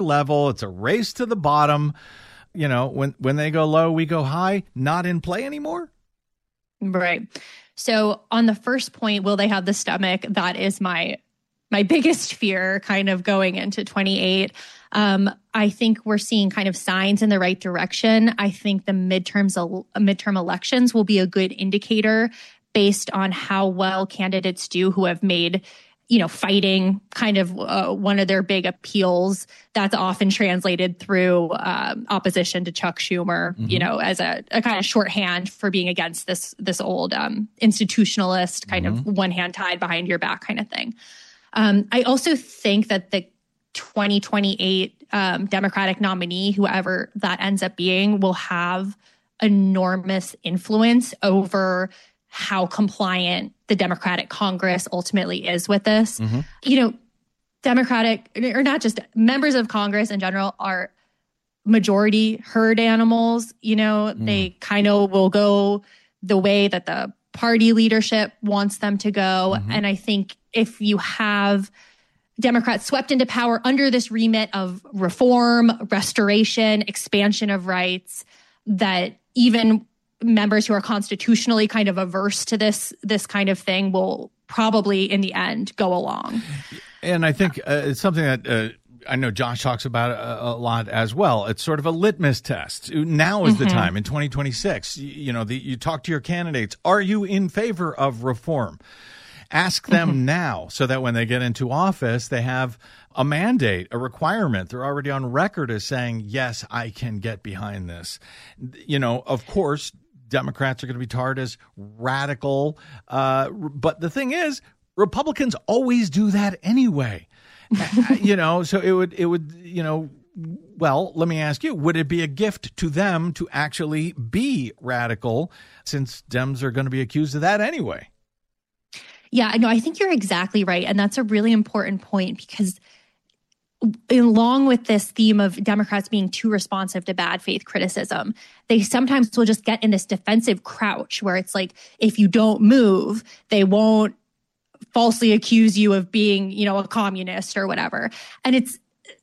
level. It's a race to the bottom. You know, when they go low, we go high, not in play anymore? Right. So on the first point, will they have the stomach? That is my biggest fear kind of going into 28. I think we're seeing kind of signs in the right direction. I think the midterm elections will be a good indicator based on how well candidates do who have made, fighting kind of one of their big appeals. That's often translated through opposition to Chuck Schumer, as a kind of shorthand for being against this old institutionalist kind of one hand tied behind your back kind of thing. I also think that the 2028 Democratic nominee, whoever that ends up being, will have enormous influence over how compliant the Democratic Congress ultimately is with this. Democratic, or not just members of Congress in general, are majority herd animals. They kind of will go the way that the party leadership wants them to go. And I think if you have Democrats swept into power under this remit of reform, restoration, expansion of rights, that even members who are constitutionally kind of averse to this kind of thing will probably in the end go along. And I think it's something that I know Josh talks about a lot as well. It's sort of a litmus test. Now is the time in 2026. You talk to your candidates. Are you in favor of reform? Ask them now so that when they get into office, they have a mandate, a requirement. They're already on record as saying, yes, I can get behind this. Of course, Democrats are going to be tarred as radical. But the thing is, Republicans always do that anyway. So it would, well, let me ask you, would it be a gift to them to actually be radical since Dems are going to be accused of that anyway? Yeah, no, I think you're exactly right. And that's a really important point because along with this theme of Democrats being too responsive to bad faith criticism, they sometimes will just get in this defensive crouch where it's like, if you don't move, they won't falsely accuse you of being, a communist or whatever. And it's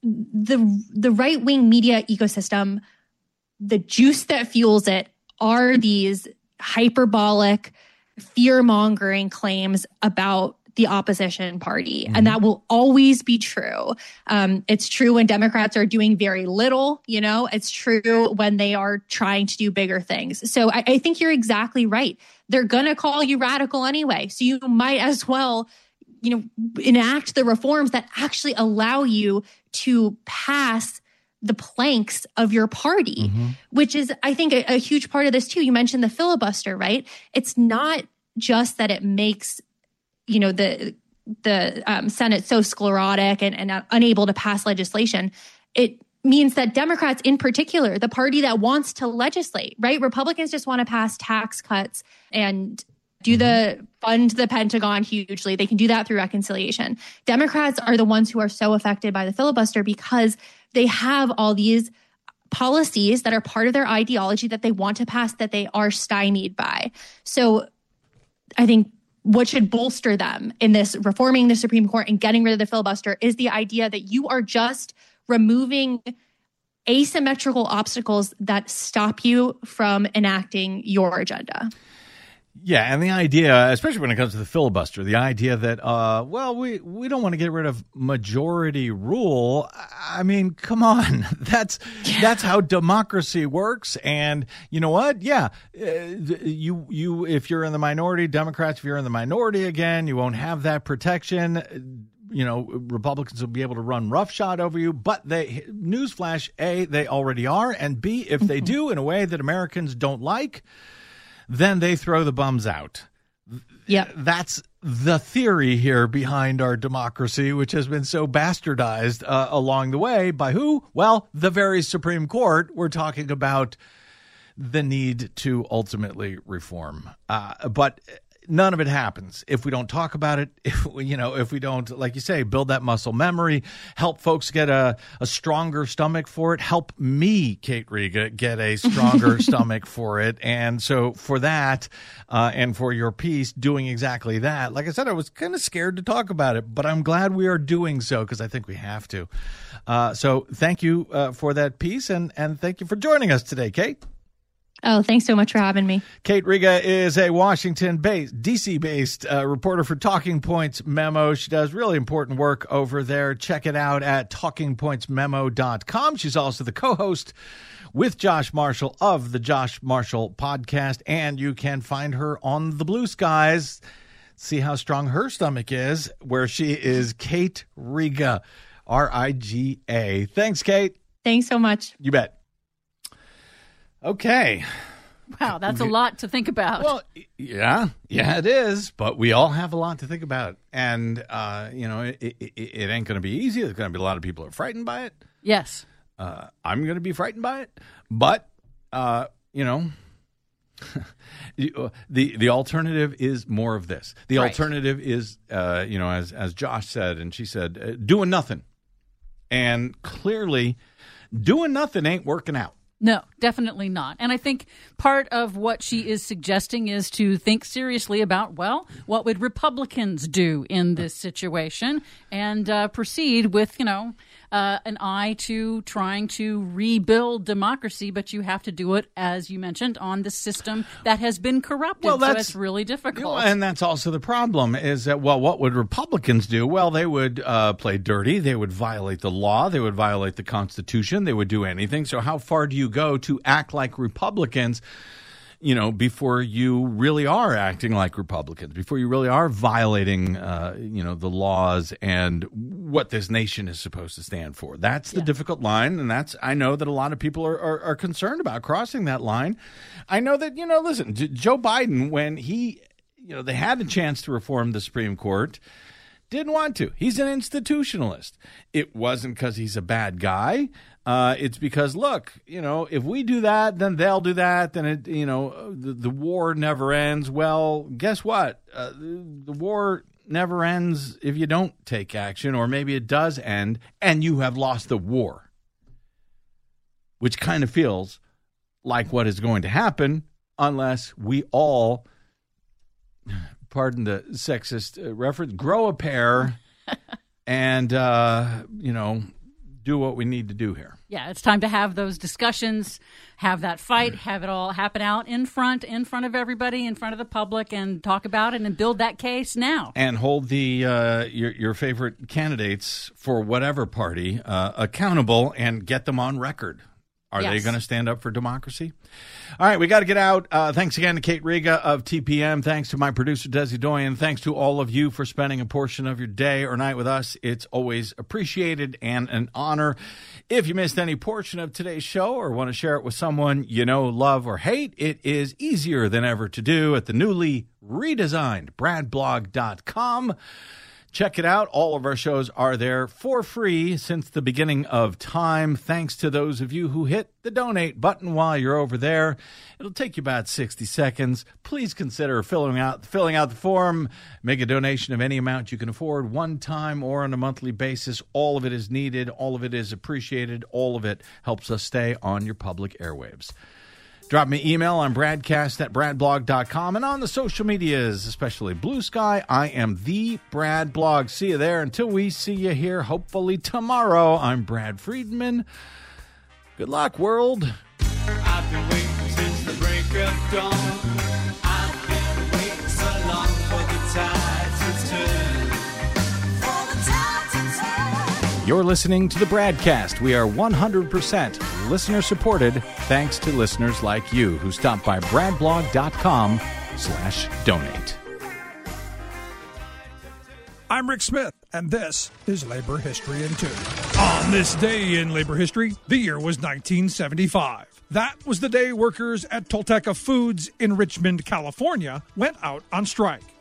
the right-wing media ecosystem, the juice that fuels it are these hyperbolic, fear-mongering claims about the opposition party. And that will always be true. It's true when Democrats are doing very little, it's true when they are trying to do bigger things. So I think you're exactly right. They're going to call you radical anyway. So you might as well, enact the reforms that actually allow you to pass the planks of your party, which is, I think, a huge part of this too. You mentioned the filibuster, right? It's not just that it makes, the Senate so sclerotic and unable to pass legislation. It means that Democrats in particular, the party that wants to legislate, right? Republicans just want to pass tax cuts and fund the Pentagon hugely. They can do that through reconciliation. Democrats are the ones who are so affected by the filibuster because they have all these policies that are part of their ideology that they want to pass that they are stymied by. So I think what should bolster them in this reforming the Supreme Court and getting rid of the filibuster is the idea that you are just removing asymmetrical obstacles that stop you from enacting your agenda. Yeah, and the idea, especially when it comes to the filibuster, the idea that, we don't want to get rid of majority rule. I mean, come on. That's how democracy works. And you know what? Yeah, you if you're in the minority, Democrats, if you're in the minority again, you won't have that protection. Republicans will be able to run roughshod over you. But newsflash, A, they already are. And B, if they do in a way that Americans don't like, then they throw the bums out. Yeah, that's the theory here behind our democracy, which has been so bastardized along the way by who? Well, the very Supreme Court. We're talking about the need to ultimately reform. But none of it happens if we don't talk about it, if we don't, like you say, build that muscle memory, help folks get a stronger stomach for it, help me, Kate Riga, get a stronger stomach for it. And so for that, and for your piece doing exactly that, like I said, I was kind of scared to talk about it, but I'm glad we are doing so because I think we have to. So thank you for that piece, and thank you for joining us today, Kate. Oh, thanks so much for having me. Kate Riga is a Washington-based, D.C.-based reporter for Talking Points Memo. She does really important work over there. Check it out at talkingpointsmemo.com. She's also the co-host with Josh Marshall of the Josh Marshall Podcast, and you can find her on the Blue Skies. See how strong her stomach is, where she is Kate Riga, R-I-G-A. Thanks, Kate. Thanks so much. You bet. Okay. Wow, that's a lot to think about. Well, yeah, it is. But we all have a lot to think about. And, it ain't going to be easy. There's going to be a lot of people who are frightened by it. Yes. I'm going to be frightened by it. But, the alternative is more of this. The alternative is, as Josh said, and she said, doing nothing. And clearly, doing nothing ain't working out. No, definitely not. And I think part of what she is suggesting is to think seriously about, well, what would Republicans do in this situation, and proceed with, an eye to trying to rebuild democracy. But you have to do it, as you mentioned, on the system that has been corrupted. Well, so it's really difficult. And that's also the problem is that, well, what would Republicans do? Well, they would play dirty. They would violate the law. They would violate the Constitution. They would do anything. So how far do you go to act like Republicans, before you really are acting like Republicans, before you really are violating, the laws and what this nation is supposed to stand for? That's the difficult line. And I know that a lot of people are concerned about crossing that line. I know that, listen, Joe Biden, when they had a chance to reform the Supreme Court, didn't want to. He's an institutionalist. It wasn't because he's a bad guy. It's because, look, if we do that, then they'll do that. Then the war never ends. Well, guess what? The war never ends if you don't take action, or maybe it does end and you have lost the war, which kind of feels like what is going to happen unless we all, pardon the sexist reference, grow a pair and, do what we need to do here. Yeah, it's time to have those discussions, have that fight, have it all happen out in front of everybody, in front of the public, and talk about it and build that case now. And hold the your favorite candidates for whatever party accountable and get them on record. Are they going to stand up for democracy? All right, we got to get out. Thanks again to Kate Riga of TPM. Thanks to my producer, Desi Doyen. Thanks to all of you for spending a portion of your day or night with us. It's always appreciated and an honor. If you missed any portion of today's show or want to share it with someone you know, love, or hate, it is easier than ever to do at the newly redesigned bradblog.com. Check it out. All of our shows are there for free since the beginning of time. Thanks to those of you who hit the donate button while you're over there. It'll take you about 60 seconds. Please consider filling out the form. Make a donation of any amount you can afford, one time or on a monthly basis. All of it is needed. All of it is appreciated. All of it helps us stay on your public airwaves. Drop me an email on bradcast@bradblog.com, and on the social medias, especially Blue Sky, I am the Brad Blog. See you there. Until we see you here, hopefully tomorrow, I'm Brad Friedman. Good luck, world. I've been waiting since the break of dawn. I've been waiting so long for the tide to turn. You're listening to the Bradcast. We are 100% listener supported, thanks to listeners like you who stop by bradblog.com/donate. I'm Rick Smith, and this is Labor History in 2. On this day in labor history, the year was 1975. That was the day workers at Tolteca Foods in Richmond, California, went out on strike.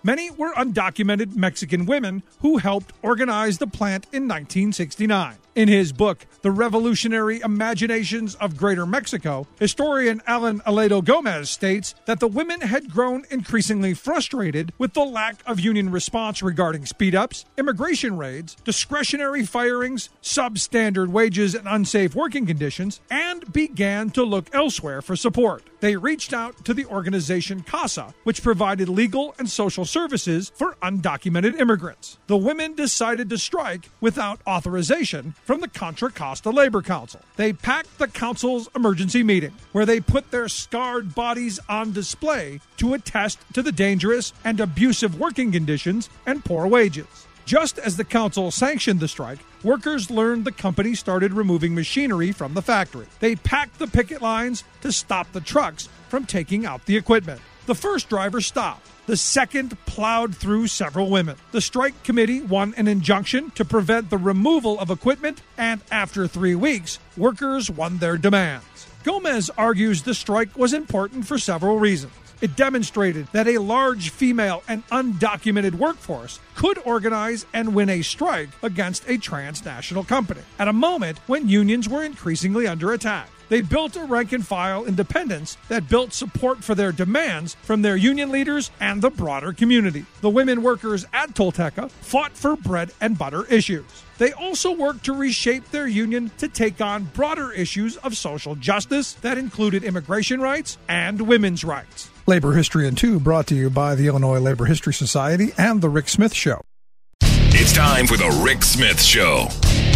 Many were undocumented Mexican women who helped organize the plant in 1969. In his book, The Revolutionary Imaginations of Greater Mexico, historian Alan Aledo Gomez states that the women had grown increasingly frustrated with the lack of union response regarding speed-ups, immigration raids, discretionary firings, substandard wages, and unsafe working conditions, and began to look elsewhere for support. They reached out to the organization CASA, which provided legal and social services for undocumented immigrants. The women decided to strike without authorization from the Contra Costa Labor Council. They packed the council's emergency meeting, where they put their scarred bodies on display to attest to the dangerous and abusive working conditions and poor wages. Just as the council sanctioned the strike, workers learned the company started removing machinery from the factory. They packed the picket lines to stop the trucks from taking out the equipment. The first driver stopped. The second plowed through several women. The strike committee won an injunction to prevent the removal of equipment, and after 3 weeks, workers won their demands. Gomez argues the strike was important for several reasons. It demonstrated that a large female and undocumented workforce could organize and win a strike against a transnational company at a moment when unions were increasingly under attack. They built a rank-and-file independence that built support for their demands from their union leaders and the broader community. The women workers at Tolteca fought for bread and butter issues. They also worked to reshape their union to take on broader issues of social justice that included immigration rights and women's rights. Labor History in 2 brought to you by the Illinois Labor History Society and The Rick Smith Show. It's time for The Rick Smith Show.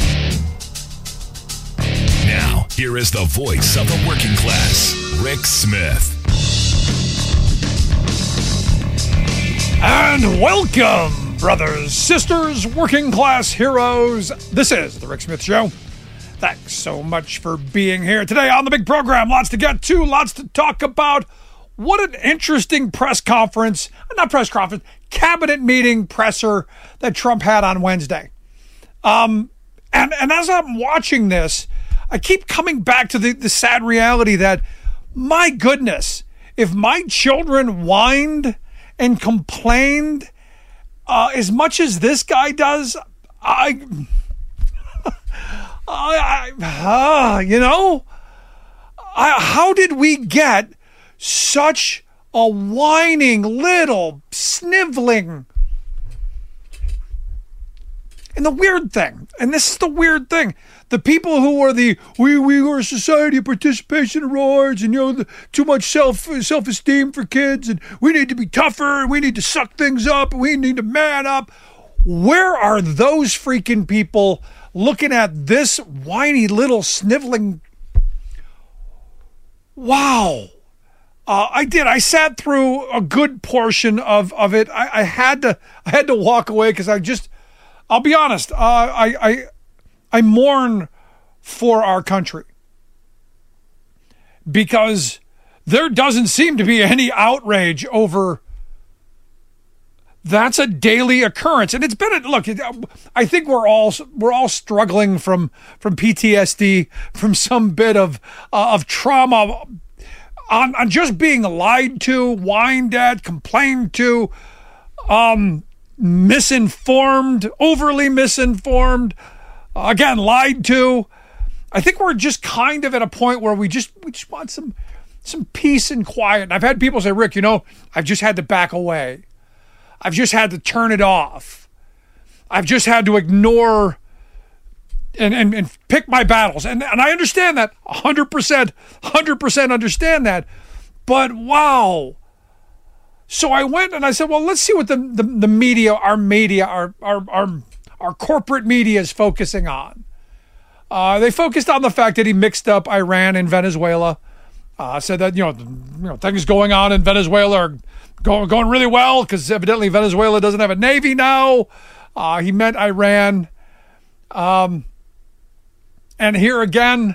Now, here is the voice of the working class, Rick Smith. And welcome, brothers, sisters, working class heroes. This is The Rick Smith Show. Thanks so much for being here today on the big program. Lots to get to, lots to talk about. What an interesting cabinet meeting presser that Trump had on Wednesday. And as I'm watching this, I keep coming back to the sad reality that, my goodness, if my children whined and complained as much as this guy does, how did we get such a whining, little, sniveling? And the weird thing, and this is the weird thing, the people who are we are society participation awards, and too much self-esteem for kids, and we need to be tougher, and we need to suck things up, and we need to man up. Where are those freaking people looking at this whiny little sniveling? Wow. I sat through a good portion of it. I had to walk away because I'll be honest, I mourn for our country because there doesn't seem to be any outrage over. That's a daily occurrence, and it's been look. I think we're all struggling from PTSD, from some bit of trauma on just being lied to, whined at, complained to, misinformed, overly misinformed, again, lied to. I think we're just kind of at a point where we just want some peace and quiet. And I've had people say, Rick, I've just had to back away. I've just had to turn it off. I've just had to ignore and pick my battles. And I understand that 100% understand that. But wow. So I went and I said, well, let's see what the media, our corporate media is focusing on. They focused on the fact that he mixed up Iran and Venezuela. Said that, things going on in Venezuela are going really well because evidently Venezuela doesn't have a navy now. He meant Iran. And here again,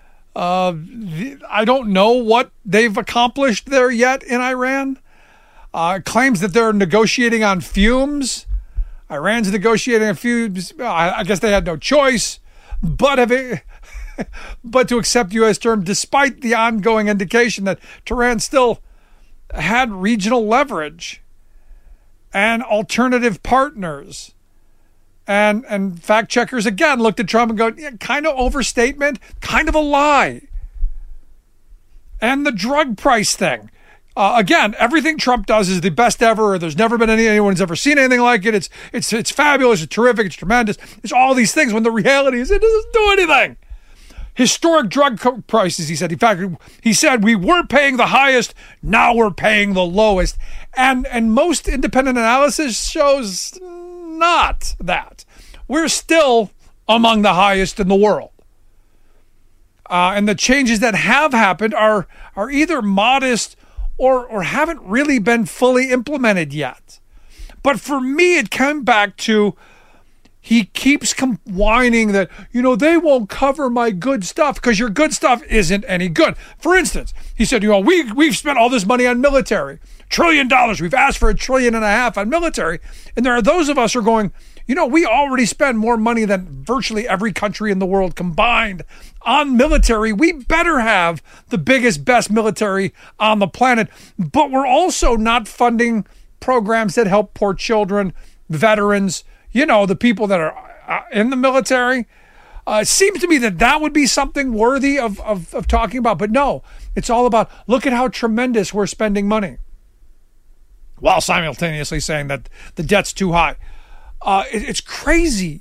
I don't know what they've accomplished there yet in Iran. Claims that they're negotiating on fumes. Iran's negotiating on fumes. I guess they had no choice but to accept U.S. terms, despite the ongoing indication that Tehran still had regional leverage. and alternative partners. And fact checkers again looked at Trump and go, yeah, kind of overstatement, kind of a lie. And the drug price thing. Again, everything Trump does is the best ever. There's never been anyone's ever seen anything like it. It's fabulous. It's terrific. It's tremendous. It's all these things when the reality is it doesn't do anything. Historic drug prices, he said. In fact, he said we were paying the highest. Now we're paying the lowest. And most independent analysis shows not that. We're still among the highest in the world. And the changes that have happened are either modest or haven't really been fully implemented yet. But for me, it came back to he keeps whining that, they won't cover my good stuff because your good stuff isn't any good. For instance, he said, we've spent all this money on military, $1 trillion. We've asked for $1.5 trillion on military. And there are those of us who are going, we already spend more money than virtually every country in the world combined on military. We better have the biggest, best military on the planet. But we're also not funding programs that help poor children, veterans, the people that are in the military. It seems to me that would be something worthy of talking about. But no, it's all about, look at how tremendous we're spending money, while simultaneously saying that the debt's too high. It's crazy.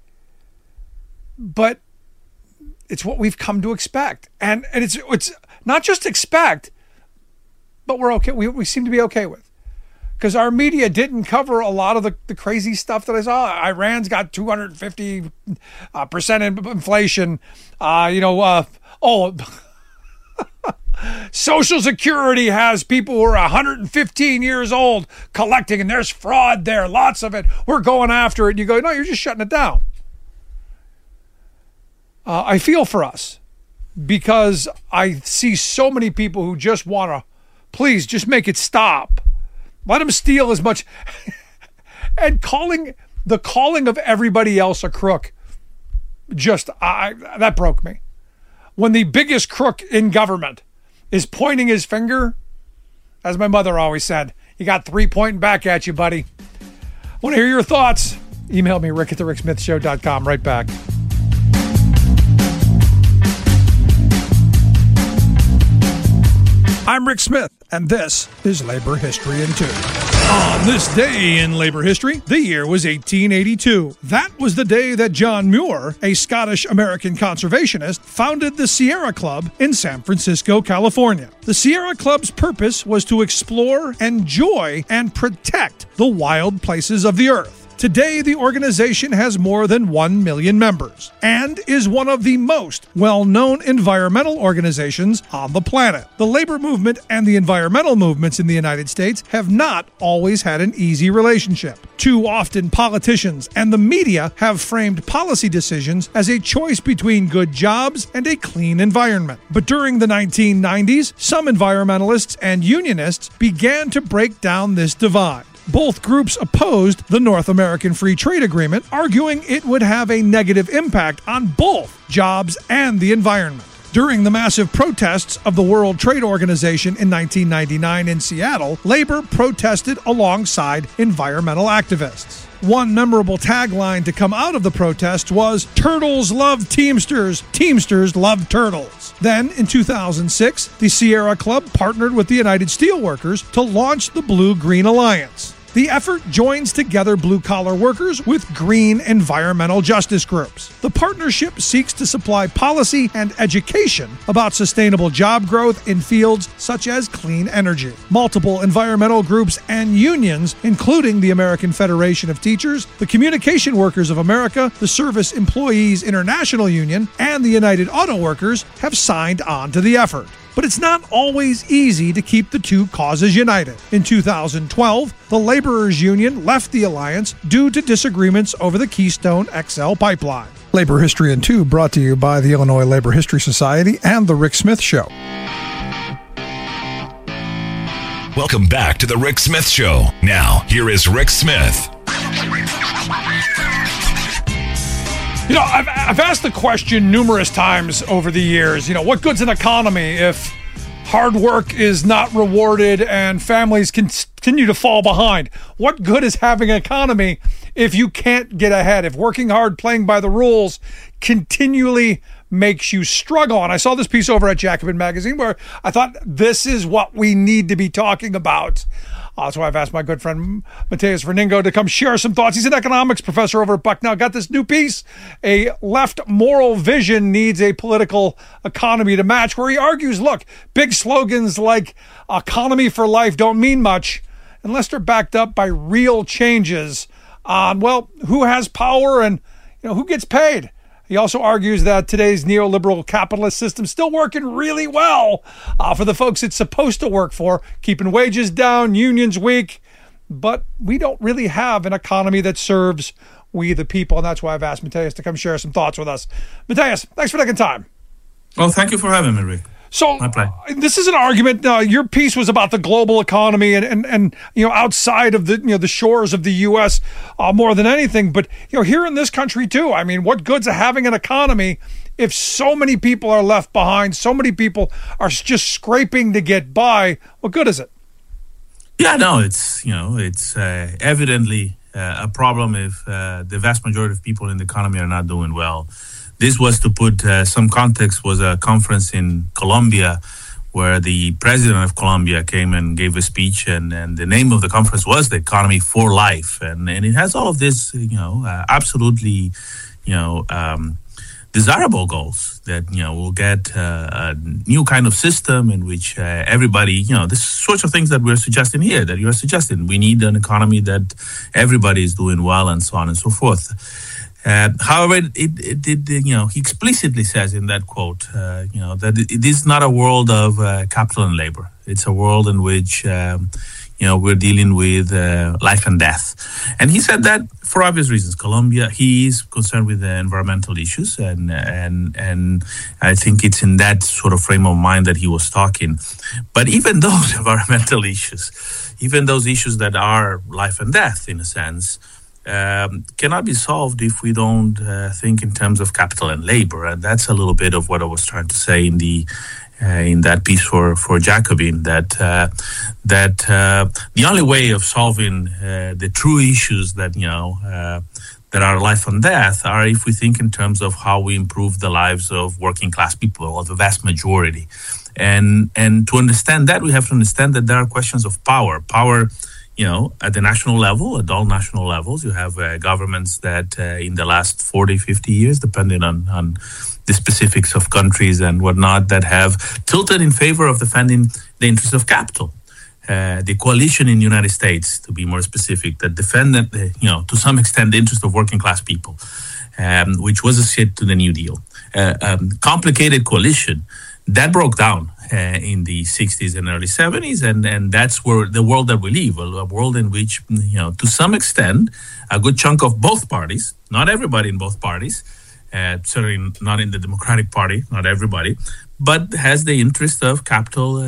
But it's what we've come to expect. And it's not just expect, but we're okay. We seem to be okay with. Because our media didn't cover a lot of the crazy stuff that I saw. Iran's got 250% inflation. Social Security has people who are 115 years old collecting, and there's fraud there, lots of it. We're going after it. And you go, no, you're just shutting it down. I feel for us because I see so many people who just want to, please, just make it stop. Let them steal as much. And calling of everybody else a crook, that broke me. When the biggest crook in government is pointing his finger, as my mother always said, you got 3 pointing back at you, buddy. Want to hear your thoughts? Email me, rick@thericksmithshow.com. Right back. I'm Rick Smith, and this is Labor History in 2. On this day in labor history, the year was 1882. That was the day that John Muir, a Scottish-American conservationist, founded the Sierra Club in San Francisco, California. The Sierra Club's purpose was to explore, enjoy, and protect the wild places of the earth. Today, the organization has more than 1 million members and is one of the most well-known environmental organizations on the planet. The labor movement and the environmental movements in the United States have not always had an easy relationship. Too often, politicians and the media have framed policy decisions as a choice between good jobs and a clean environment. But during the 1990s, some environmentalists and unionists began to break down this divide. Both groups opposed the North American Free Trade Agreement, arguing it would have a negative impact on both jobs and the environment. During the massive protests of the World Trade Organization in 1999 in Seattle, labor protested alongside environmental activists. One memorable tagline to come out of the protests was, "Turtles love Teamsters, Teamsters love turtles." Then, in 2006, the Sierra Club partnered with the United Steelworkers to launch the Blue-Green Alliance. The effort joins together blue-collar workers with green environmental justice groups. The partnership seeks to supply policy and education about sustainable job growth in fields such as clean energy. Multiple environmental groups and unions, including the American Federation of Teachers, the Communication Workers of America, the Service Employees International Union, and the United Auto Workers, have signed on to the effort. But it's not always easy to keep the two causes united. In 2012, the Laborers Union left the alliance due to disagreements over the Keystone XL pipeline. Labor History in 2 brought to you by the Illinois Labor History Society and The Rick Smith Show. Welcome back to The Rick Smith Show. Now, here is Rick Smith. I've asked the question numerous times over the years, what good's an economy if hard work is not rewarded and families continue to fall behind. What good is having an economy if you can't get ahead? If working hard, playing by the rules continually makes you struggle? And I saw this piece over at Jacobin Magazine where I thought this is what we need to be talking about. That's why I've asked my good friend Mateus Verningo to come share some thoughts. He's an economics professor over at Bucknell. Got this new piece, A Left Moral Vision Needs a Political Economy to Match, where he argues, look, big slogans like economy for life don't mean much unless they're backed up by real changes on, well, who has power and who gets paid. He also argues that today's neoliberal capitalist system is still working really well for the folks it's supposed to work for, keeping wages down, unions weak, but we don't really have an economy that serves we the people, and that's why I've asked Mateus to come share some thoughts with us. Mateus, thanks for taking time. Well, thank you for having me, Rick. So this is an argument. Your piece was about the global economy and outside of the shores of the U.S. More than anything. But here in this country too. I mean, what good's having an economy if so many people are left behind? So many people are just scraping to get by. What good is it? Yeah, no, it's evidently a problem if the vast majority of people in the economy are not doing well. This was, to put some context, was a conference in Colombia where the president of Colombia came and gave a speech, and the name of the conference was The Economy for Life. And it has all of this, absolutely, desirable goals that, will get a new kind of system in which everybody, the sorts of things that we're suggesting here, that you're suggesting. We need an economy that everybody is doing well and so on and so forth. However, he explicitly says in that quote, that it is not a world of capital and labor. It's a world in which, we're dealing with life and death. And he said that for obvious reasons. Colombia, he is concerned with the environmental issues, and I think it's in that sort of frame of mind that he was talking. But even those environmental issues, even those issues that are life and death in a sense, cannot be solved if we don't think in terms of capital and labor, and that's a little bit of what I was trying to say in that piece for Jacobin. That the only way of solving the true issues that are life and death are if we think in terms of how we improve the lives of working class people, of the vast majority, and to understand that we have to understand that there are questions of power. At the national level, at all national levels, you have governments that in the last 40, 50 years, depending on the specifics of countries and whatnot, that have tilted in favor of defending the interests of capital. The coalition in the United States, to be more specific, that defended, to some extent, the interest of working class people, which was associated to the New Deal. Complicated coalition that broke down in the 60s and early 70s, and that's where the world that we live, a world in which, to some extent, a good chunk of both parties, not everybody in both parties, certainly not in the Democratic Party, not everybody, but has the interest of capital,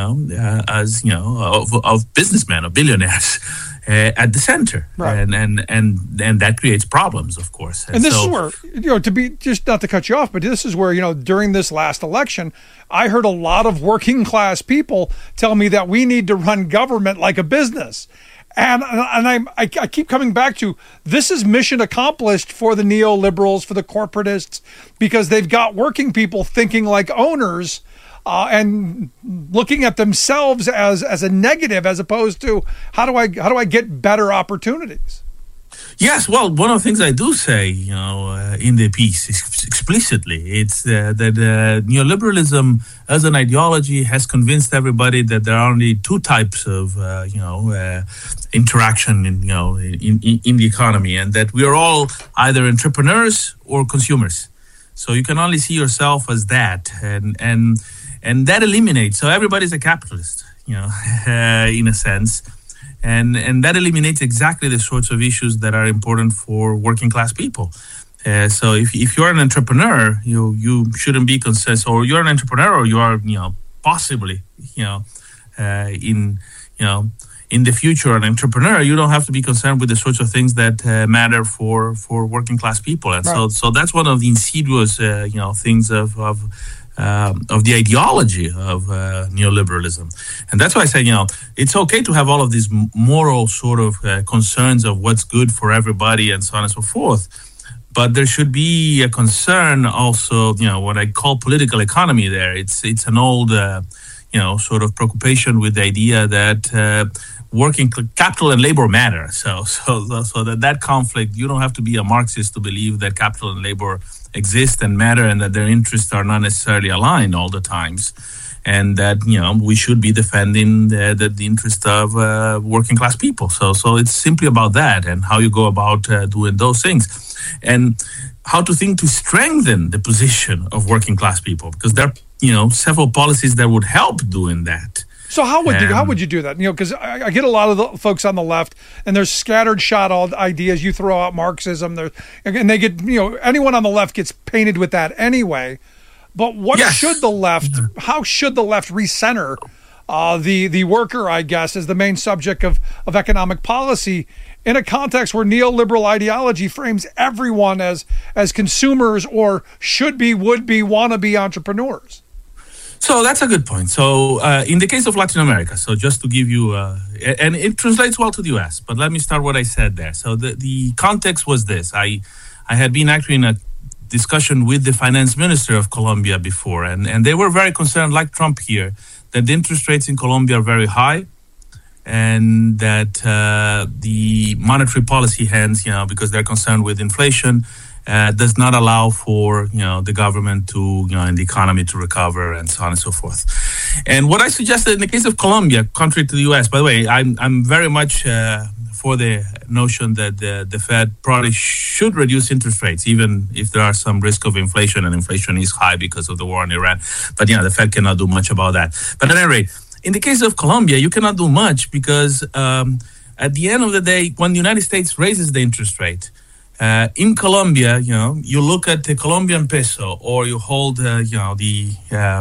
of businessmen, of billionaires at the center, right. and that creates problems, of course. And this is where, to be, just not to cut you off, but this is where, during this last election, I heard a lot of working class people tell me that we need to run government like a business. And I keep coming back to, this is mission accomplished for the neoliberals, for the corporatists, because they've got working people thinking like owners and looking at themselves as a negative, as opposed to how do I get better opportunities? Yes, well, one of the things I do say, in the piece explicitly, it's that neoliberalism as an ideology has convinced everybody that there are only two types of, interaction in the economy, and that we are all either entrepreneurs or consumers. So you can only see yourself as that, and that eliminates. So everybody's a capitalist, in a sense. And that eliminates exactly the sorts of issues that are important for working class people. So if you're an entrepreneur, you shouldn't be concerned. Or you're an entrepreneur, or you are possibly in the future an entrepreneur. You don't have to be concerned with the sorts of things that matter for working class people. And right. So that's one of the insidious things of the ideology of neoliberalism. And that's why I say, it's okay to have all of these moral sort of concerns of what's good for everybody and so on and so forth. But there should be a concern also, what I call political economy there. It's an old, sort of preoccupation with the idea that working capital and labor matter. So that conflict, you don't have to be a Marxist to believe that capital and labor exist and matter and that their interests are not necessarily aligned all the times. And that, we should be defending the interest of working class people. So it's simply about that and how you go about doing those things. And how to think to strengthen the position of working class people, because there are, several policies that would help doing that. So how would you do that? Because I get a lot of the folks on the left, and there's scattered shot all ideas. You throw out Marxism, and they get anyone on the left gets painted with that anyway. But should the left? How should the left recenter the worker? I guess is the main subject of economic policy in a context where neoliberal ideology frames everyone as consumers or should be, would be, wanna be entrepreneurs. So that's a good point. So in the case of Latin America, so just to give you, and it translates well to the U.S., but let me start what I said there. So the context was this. I had been actually in a discussion with the finance minister of Colombia before, and they were very concerned, like Trump here, that the interest rates in Colombia are very high, and that the monetary policy hands, because they're concerned with inflation, does not allow for the government to and the economy to recover and so on and so forth. And what I suggested in the case of Colombia, contrary to the U.S., by the way, I'm very much for the notion that the Fed probably should reduce interest rates, even if there are some risk of inflation, and inflation is high because of the war in Iran. But the Fed cannot do much about that. But at any rate, in the case of Colombia, you cannot do much because at the end of the day, when the United States raises the interest rate, in Colombia, you look at the Colombian peso, or you hold, the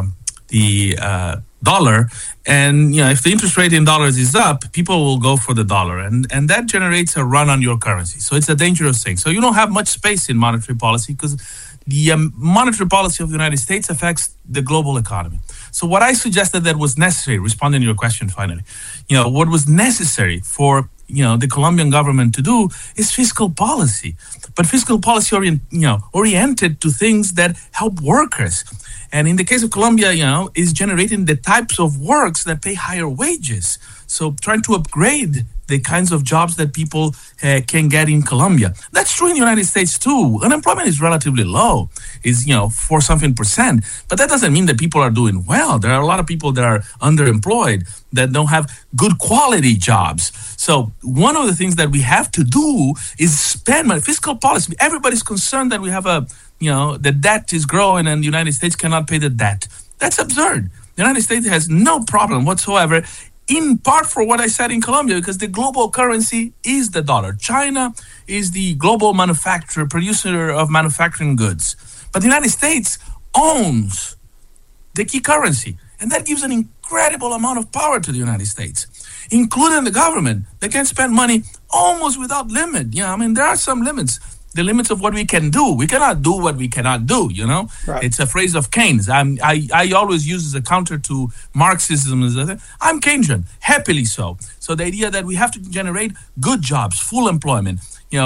dollar, and if the interest rate in dollars is up, people will go for the dollar, and that generates a run on your currency. So it's a dangerous thing. So you don't have much space in monetary policy because the monetary policy of the United States affects the global economy. So what I suggested that was necessary, responding to your question finally, what was necessary for the Colombian government to do is fiscal policy, but fiscal policy oriented to things that help workers. And in the case of Colombia, is generating the types of works that pay higher wages. So trying to upgrade the kinds of jobs that people can get in Colombia. That's true in the United States too. Unemployment is relatively low, is 4-something%. But that doesn't mean that people are doing well. There are a lot of people that are underemployed that don't have good quality jobs. So one of the things that we have to do is spend money. Fiscal policy. Everybody's concerned that we have the debt is growing and the United States cannot pay the debt. That's absurd. The United States has no problem whatsoever, in part for what I said in Colombia, because the global currency is the dollar. China is the global producer of manufacturing goods. But the United States owns the key currency. And that gives an incredible amount of power to the United States, including the government. They can spend money almost without limit. There are some limits. The limits of what we can do. We cannot do what we cannot do, Right. It's a phrase of Keynes. I always use as a counter to Marxism. I'm Keynesian, happily so. So the idea that we have to generate good jobs, full employment,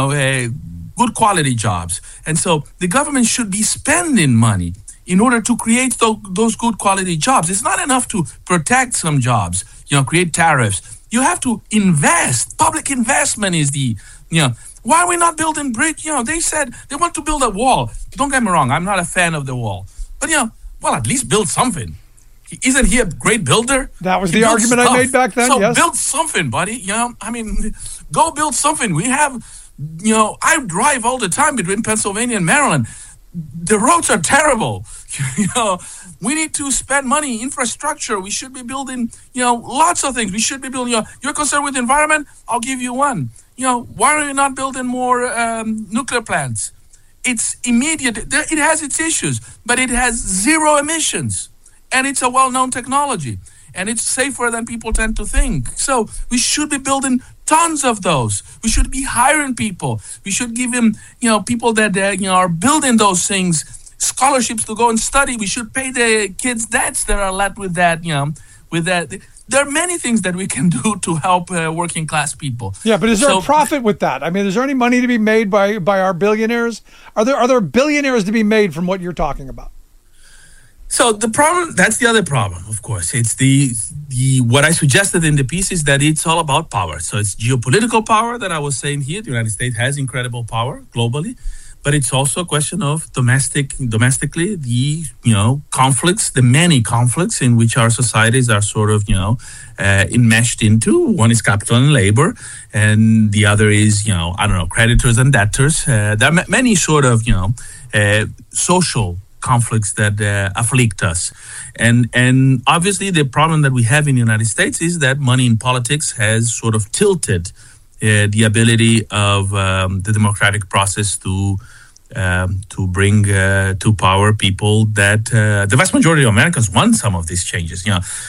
good quality jobs. And so the government should be spending money in order to create those good quality jobs. It's not enough to protect some jobs, create tariffs. You have to invest. Public investment is the, why are we not building bridge? They said they want to build a wall. Don't get me wrong, I'm not a fan of the wall. But, at least build something. Isn't he a great builder? That was the argument I made back then, so yes. Build something, buddy. Go build something. We have, I drive all the time between Pennsylvania and Maryland. The roads are terrible. We need to spend money, infrastructure. We should be building, lots of things. We should be building, you're concerned with the environment? I'll give you one. Why are you not building more nuclear plants? It's immediate. It has its issues, but it has zero emissions. And it's a well-known technology. And it's safer than people tend to think. So we should be building tons of those. We should be hiring people. We should give them, people that are building those things scholarships to go and study. We should pay the kids' debts that are left with that, with that. There are many things that we can do to help working class people. Yeah, but is there a profit with that? I mean, is there any money to be made by our billionaires? Are there billionaires to be made from what you're talking about? So the problem, that's the other problem, of course. It's the what I suggested in the piece is that it's all about power. So it's geopolitical power that I was saying here. The United States has incredible power globally, but it's also a question of domestically, the, conflicts, the many conflicts in which our societies are sort of, enmeshed into. One is capital and labor, and the other is, creditors and debtors. There are many sort of, social conflicts that afflict us. And obviously the problem that we have in the United States is that money in politics has sort of tilted the ability of the democratic process to bring to power people that the vast majority of Americans want some of these changes.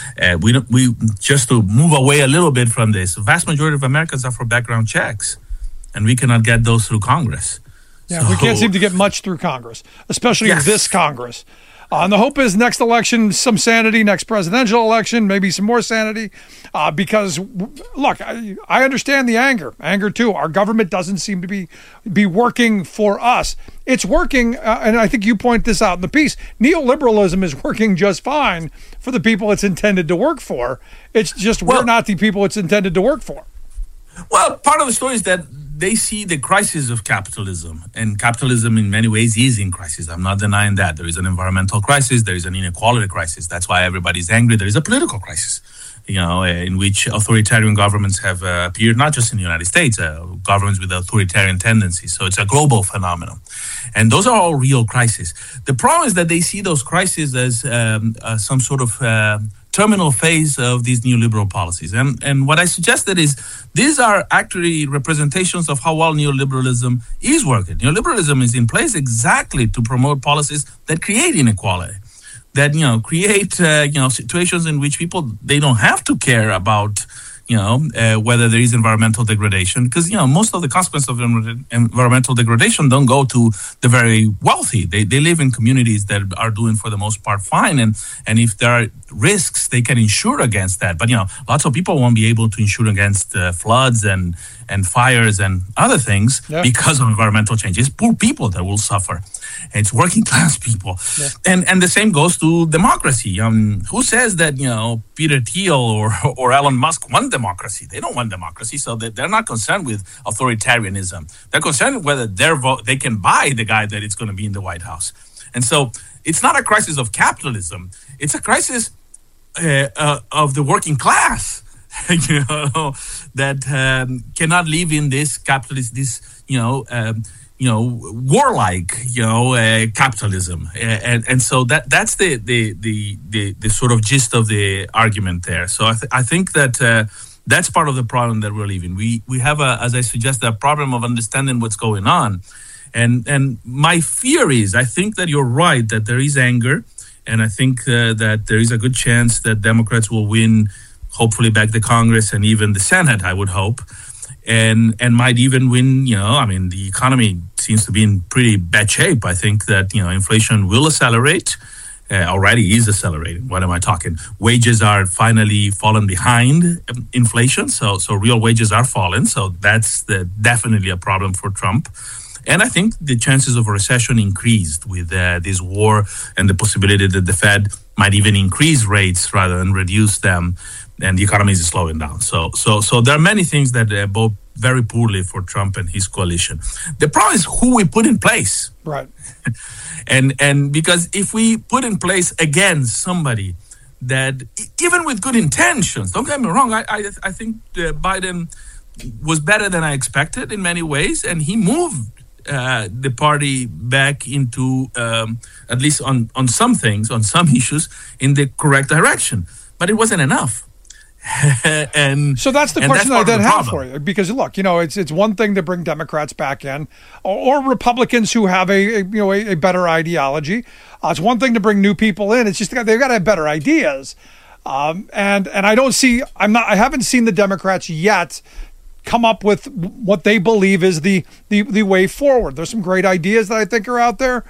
We just to move away a little bit from this, the vast majority of Americans are for background checks, and we cannot get those through Congress. Yeah, we can't seem to get much through Congress, especially this Congress. And the hope is next election, some sanity, next presidential election, maybe some more sanity. Because, look, I understand the anger too. Our government doesn't seem to be working for us. It's working, and I think you point this out in the piece, neoliberalism is working just fine for the people it's intended to work for. It's just we're not the people it's intended to work for. Well, part of the story is that they see the crisis of capitalism, and capitalism in many ways is in crisis. I'm not denying that. There is an environmental crisis. There is an inequality crisis. That's why everybody's angry. There is a political crisis, in which authoritarian governments have appeared, not just in the United States, governments with authoritarian tendencies. So it's a global phenomenon. And those are all real crises. The problem is that they see those crises as some sort of terminal phase of these neoliberal policies. And what I suggested is these are actually representations of how well neoliberalism is working. Neoliberalism is in place exactly to promote policies that create inequality, that, create, situations in which people, they don't have to care about, whether there is environmental degradation, because, most of the consequences of environmental degradation don't go to the very wealthy. They live in communities that are doing, for the most part, fine. And if there are risks, they can insure against that. But, lots of people won't be able to insure against floods and fires and other things because of environmental change. It's poor people that will suffer. It's working class people. Yeah. And the same goes to democracy. Who says that, Peter Thiel or Elon Musk want democracy? They don't want democracy, so they're not concerned with authoritarianism. They're concerned with whether their vote, they can buy the guy that is going to be in the White House. And so it's not a crisis of capitalism. It's a crisis of the working class. That cannot live in this capitalist, warlike, capitalism, and so that's the sort of gist of the argument there. So I think that that's part of the problem that we're living. We have as I suggested, a problem of understanding what's going on, and my fear is, I think that you're right, that there is anger, and I think that there is a good chance that Democrats will win. Hopefully back the Congress and even the Senate, I would hope, and might even win. The economy seems to be in pretty bad shape. I think that, inflation will accelerate, already is accelerating. What am I talking? Wages are finally falling behind inflation. So real wages are falling. So that's definitely a problem for Trump. And I think the chances of a recession increased with this war and the possibility that the Fed might even increase rates rather than reduce them. And the economy is slowing down. So there are many things that bode very poorly for Trump and his coalition. The problem is who we put in place. Right. and because if we put in place, again, somebody that, even with good intentions, don't get me wrong, I think Biden was better than I expected in many ways, and he moved the party back into, at least on some things, on some issues, in the correct direction. But it wasn't enough. And so that's the question I then have for you, because look, it's one thing to bring Democrats back in, or Republicans who have a better ideology. It's one thing to bring new people in. It's just they've got to have better ideas, and I haven't seen the Democrats yet come up with what they believe is the way forward. There's some great ideas that I think are out there.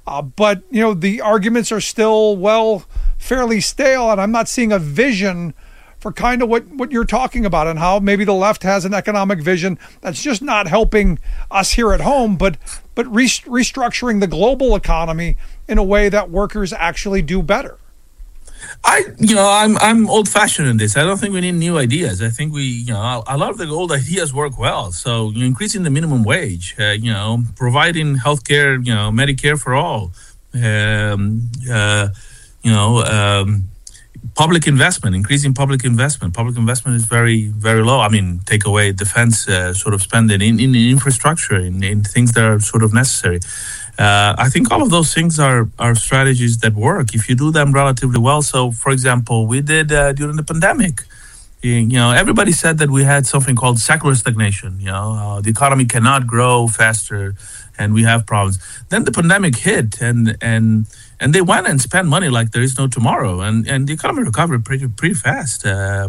But, you know, the arguments are still, fairly stale, and I'm not seeing a vision for kind of what you're talking about and how maybe the left has an economic vision that's just not helping us here at home, but restructuring the global economy in a way that workers actually do better. I'm old-fashioned in this. I don't think we need new ideas. I think a lot of the old ideas work well. So increasing the minimum wage, providing healthcare, Medicare for all, public investment, increasing public investment. Public investment is very, very low. I mean, take away defense sort of spending in infrastructure, in things that are sort of necessary. I think all of those things are strategies that work if you do them relatively well. So, for example, we did during the pandemic. Everybody said that we had something called secular stagnation. The economy cannot grow faster, and we have problems. Then the pandemic hit, and they went and spent money like there is no tomorrow, and the economy recovered pretty fast.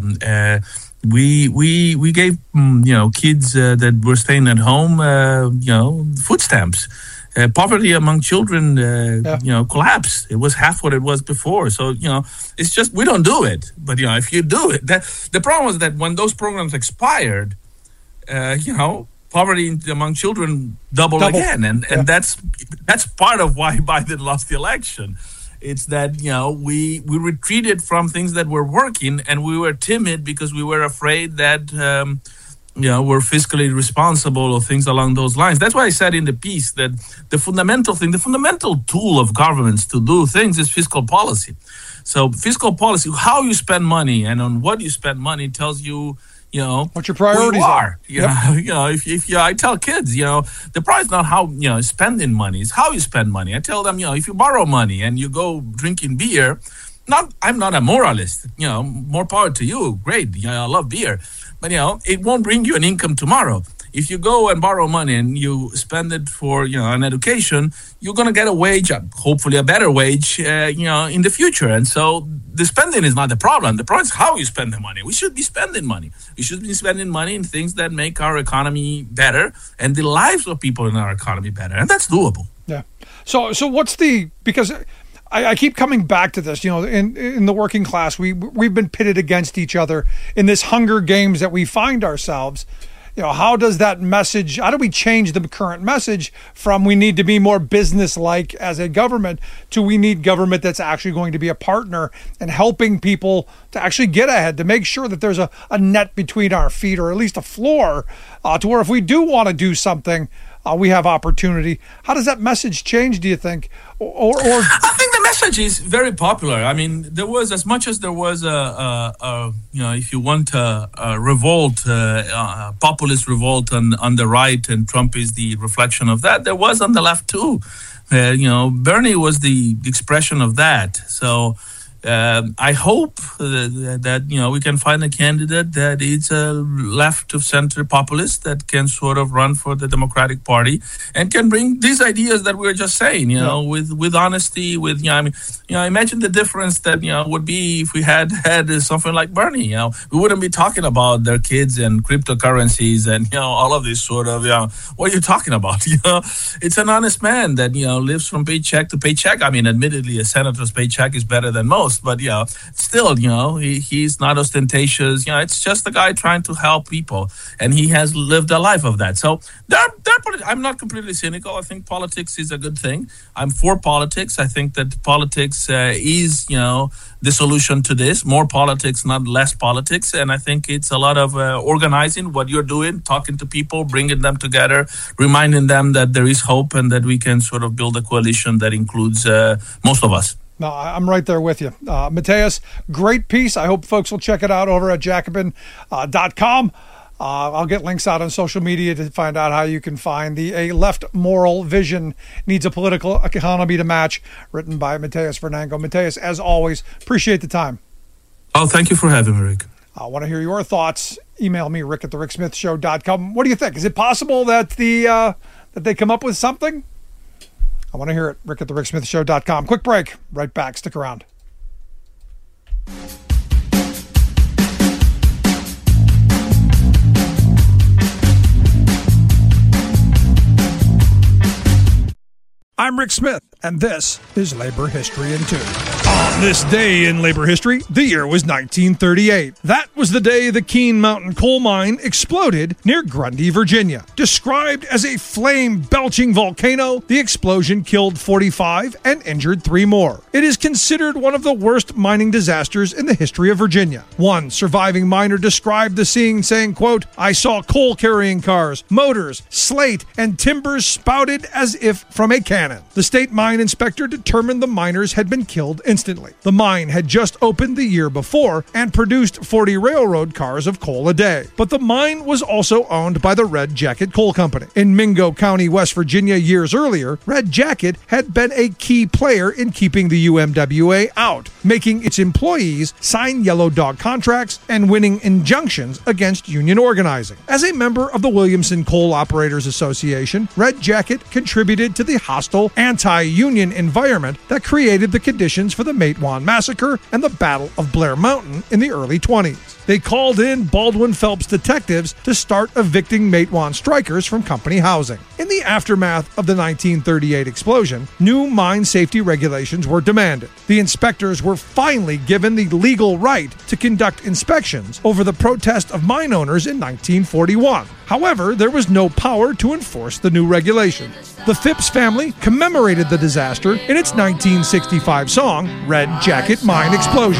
We gave kids that were staying at home food stamps. Poverty among children, collapsed. It was half what it was before. So, it's just we don't do it. But, if you do it, the problem was that when those programs expired, poverty among children doubled again. And that's part of why Biden lost the election. It's that, we retreated from things that were working, and we were timid because we were afraid that we're fiscally responsible or things along those lines. That's why I said in the piece that the fundamental tool of governments to do things is fiscal policy. So fiscal policy, how you spend money and on what you spend money tells you, what your priorities are. If I tell kids, the problem is not how, spending money, it's how you spend money. I tell them, if you borrow money and you go drinking beer, I'm not a moralist, more power to you. Great. I love beer. But, it won't bring you an income tomorrow. If you go and borrow money and you spend it for, an education, you're going to get a wage, hopefully a better wage, in the future. And so the spending is not the problem. The problem is how you spend the money. We should be spending money. We should be spending money in things that make our economy better and the lives of people in our economy better. And that's doable. Yeah. So what's because I keep coming back to this, in the working class, we've been pitted against each other in this Hunger Games that we find ourselves. How do we change the current message from we need to be more business-like as a government to we need government that's actually going to be a partner and helping people to actually get ahead, to make sure that there's a net between our feet or at least a floor to where if we do want to do something, we have opportunity. How does that message change, do you think? Or I think the message is very popular. I mean, there was, as much as there was if you want a revolt, populist revolt on the right, and Trump is the reflection of that, there was on the left too. Bernie was the expression of that. So I hope that we can find a candidate that is a left of center populist that can sort of run for the Democratic Party and can bring these ideas that we were just saying, with honesty, with imagine the difference that would be if we had something like Bernie. We wouldn't be talking about their kids and cryptocurrencies and all of this sort of what are you talking about? It's an honest man that lives from paycheck to paycheck. I mean, admittedly, a senator's paycheck is better than most. But still, he's not ostentatious. It's just a guy trying to help people, and he has lived a life of that. So I'm not completely cynical. I think politics is a good thing. I'm for politics. I think that politics is, the solution to this. More politics, not less politics. And I think it's a lot of organizing what you're doing, talking to people, bringing them together, reminding them that there is hope and that we can sort of build a coalition that includes most of us. No, I'm right there with you. Mateus, great piece. I hope folks will check it out over at Jacobin.com. I'll get links out on social media to find out how you can find A Left Moral Vision Needs a Political Economy to Match, written by Mateus Vernango. Mateus, as always, appreciate the time. Oh, thank you for having me, Rick. I want to hear your thoughts. Email me, rick@thericksmithshow.com. What do you think? Is it possible that that they come up with something? I want to hear it. rick@thericksmithshow.com. Quick break. Right back. Stick around. I'm Rick Smith. And this is Labor History in 2. On this day in labor history, the year was 1938. That was the day the Keene Mountain coal mine exploded near Grundy, Virginia. Described as a flame-belching volcano, the explosion killed 45 and injured 3 more. It is considered one of the worst mining disasters in the history of Virginia. One surviving miner described the scene saying, quote, "I saw coal-carrying cars, motors, slate, and timbers spouted as if from a cannon." The state mine inspector determined the miners had been killed instantly. The mine had just opened the year before and produced 40 railroad cars of coal a day. But the mine was also owned by the Red Jacket Coal Company. In Mingo County, West Virginia, years earlier, Red Jacket had been a key player in keeping the UMWA out, making its employees sign yellow dog contracts and winning injunctions against union organizing. As a member of the Williamson Coal Operators Association, Red Jacket contributed to the hostile anti-union environment that created the conditions for the Matewan Massacre and the Battle of Blair Mountain in the early 20s. They called in Baldwin Phelps detectives to start evicting Matewan strikers from company housing. In the aftermath of the 1938 explosion, new mine safety regulations were demanded. The inspectors were finally given the legal right to conduct inspections over the protest of mine owners in 1941. However, there was no power to enforce the new regulation. The Phipps family commemorated the disaster in its 1965 song, Red Jacket Mine Explosion.